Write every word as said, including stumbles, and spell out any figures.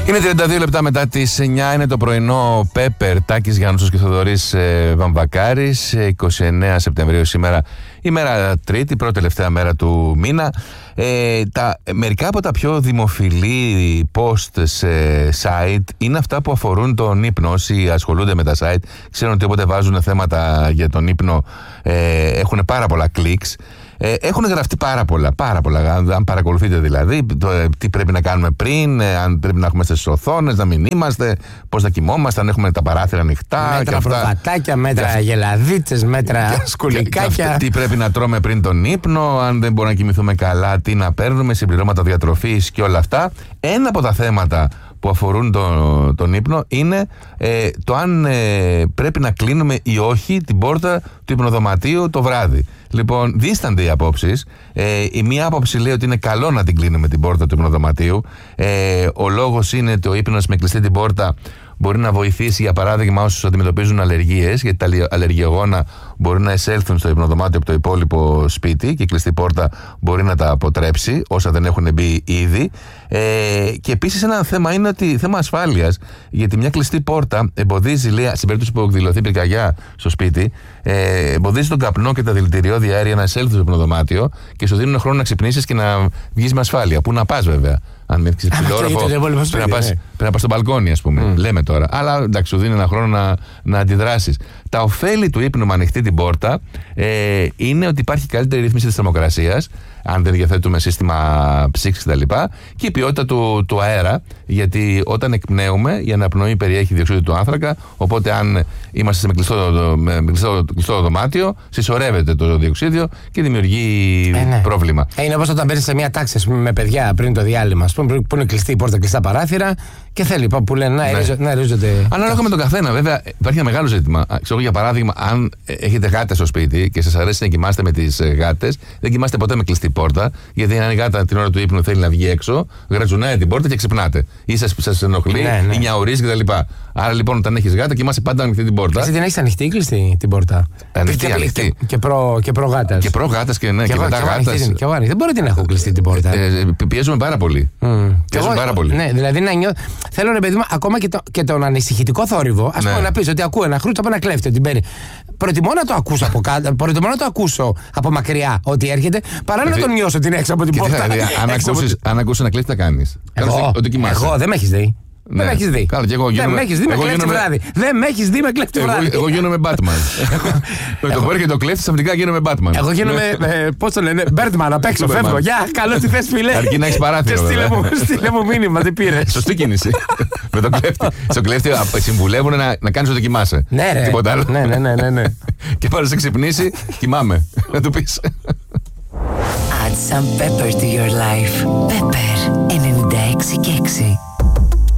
Είναι τριάντα δύο λεπτά μετά τις εννιά, είναι το πρωινό Πέπερ, Τάκης Γιάννουσος και Θοδωρής ε, Βαμβακάρης, εικοστή ενάτη Σεπτεμβρίου σήμερα, ημέρα Τρίτη, πρώτη τελευταία μέρα του μήνα. Ε, τα, μερικά από τα πιο δημοφιλή post σε site είναι αυτά που αφορούν τον ύπνο. Όσοι ασχολούνται με τα site ξέρουν ότι όποτε βάζουν θέματα για τον ύπνο ε, έχουν πάρα πολλά clicks. Ε, έχουν γραφτεί πάρα πολλά, πάρα πολλά. Αν, αν παρακολουθείτε δηλαδή, το, ε, τι πρέπει να κάνουμε πριν, ε, αν πρέπει να έχουμε στις οθόνες, να μην είμαστε, πώς θα κοιμόμαστε, αν έχουμε τα παράθυρα ανοιχτά. Μέτρα προβατάκια, μέτρα για... γελαδίτσες, μέτρα σκουλικάκια. Τι πρέπει να τρώμε πριν τον ύπνο, αν δεν μπορούμε να κοιμηθούμε καλά, τι να παίρνουμε, συμπληρώματα διατροφής και όλα αυτά. Ένα από τα θέματα που αφορούν τον, τον ύπνο είναι ε, το αν ε, πρέπει να κλείνουμε ή όχι την πόρτα του υπνοδωματίου το βράδυ. Λοιπόν, δίστανται οι απόψεις. Ε, η μία άποψη λέει ότι είναι καλό να την κλείνουμε την πόρτα του υπνοδωματίου. Ε, ο λόγος είναι ότι ο ύπνος με κλειστή την πόρτα μπορεί να βοηθήσει, για παράδειγμα, όσους αντιμετωπίζουν αλλεργίες, γιατί τα αλλεργιογόνα μπορεί να εισέλθουν στο υπνοδωμάτιο από το υπόλοιπο σπίτι και η κλειστή πόρτα μπορεί να τα αποτρέψει, όσα δεν έχουν μπει ήδη. Ε, και επίσης ένα θέμα είναι ότι θέμα ασφάλειας, γιατί μια κλειστή πόρτα εμποδίζει, λέει, στην περίπτωση που εκδηλωθεί πυρκαγιά στο σπίτι, ε, εμποδίζει τον καπνό και τα δηλητηριώδη αέρια να εισέλθουν στο υπνοδωμάτιο και σου δίνουν χρόνο να ξυπνήσεις και να βγεις με ασφάλεια. Πού να πας, βέβαια. Αν με έρθει τηλεόροφο, πρέπει να πας ναι. στο μπαλκόνι, ας πούμε. Mm. Λέμε τώρα. Αλλά εντάξει, σου δίνει ένα χρόνο να, να αντιδράσεις. Τα ωφέλη του ύπνου με ανοιχτή την πόρτα ε, είναι ότι υπάρχει καλύτερη ρύθμιση της θερμοκρασίας, αν δεν διαθέτουμε σύστημα ψήξης κτλ. Και, και η ποιότητα του, του αέρα, γιατί όταν εκπνέουμε, η αναπνοή περιέχει διοξείδιο του άνθρακα. Οπότε, αν είμαστε με κλειστό, με κλειστό, κλειστό δωμάτιο, συσσωρεύεται το διοξείδιο και δημιουργεί ε, ναι. πρόβλημα. Ε, είναι όπως όταν μπαίνεις σε μια τάξη πούμε, με παιδιά πριν το διάλειμμα, πούμε, που είναι κλειστή η πόρτα, κλειστά παράθυρα και θέλει που λένε να, ναι. να ρίζονται. Ανάλογα με τον καθένα, βέβαια, υπάρχει ένα μεγάλο ζήτημα. Ξέρω, για παράδειγμα, αν έχετε γάτες στο σπίτι και σας αρέσει να κοιμάστε με τις γάτες, δεν κοιμάστε ποτέ με κλειστή πόρτα, γιατί αν η γάτα την ώρα του ύπνου θέλει να βγει έξω, γρατζουνάει την πόρτα και ξυπνάτε. Ή σας, σας ενοχλεί, ναι, ναι. ή νιαουρίζει κτλ. Άρα λοιπόν, όταν έχεις γάτα, κοιμάσαι πάντα ανοιχτή την πόρτα. Εσύ την έχεις ανοιχτή ή κλειστή την πόρτα? Ανοιχτή, ανοιχτή. Και προ, και προ γάτας. Και προ γάτας και, ναι, και, και μετά γάτας. Και εγώ δεν μπορεί να έχω κλειστή την πόρτα. Ε, πιέζουμε πάρα πολύ. Mm. Πιέζουμε πάρα πολύ. Ναι, δηλαδή να νιώθω. Θέλω ρε παιδί μου, ακόμα και, το, και τον ανησυχητικό θόρυβο, ας ναι. πούμε να πεις ότι ακούω ένα χρούτσο από ένα κλέφτη την παίρνει. Προτιμώ να το ακούσω από κάτω, προτιμώ να το ακούσω από μακριά ότι έρχεται, παρά δηλαδή, να τον νιώσω την έξω από την πόρτα. Δηλαδή, αν ακούσεις από... ένα κλέφτη, θα κάνεις. Εγώ, εγώ δεν με έχεις δει. Ναι. Δεν με έχεις δει. Καλά, και εγώ γίνομαι... Δεν με έχεις δει με κλέφτη γίνομαι... βράδυ. Δεν με έχεις δει με κλέφτη βράδυ. Εγώ, εγώ γίνομαι Batman. Με το που έρχεται ο κλέφτης, ξαφνικά γίνομαι Batman. Εγώ γίνομαι. Πώς το λένε, Birdman απ' έξω. Φεύγω. Γεια, καλό τι θες, φίλε. Αρκεί να έχεις παράθυρο. Στείλε μου μήνυμα, τι πήρε. Σωστή κίνηση. Με τον κλέφτη. Στον κλέφτη συμβουλεύουν να κάνεις ό,τι κοιμάσαι. Ναι, ρε. Τίποτα άλλο. Ναι, ναι, ναι. Και πάνω σε ξυπνήσει, κοιμάμαι. Να του πεις. Add some pepper to your life. Pepper ενενήντα έξι και έξι.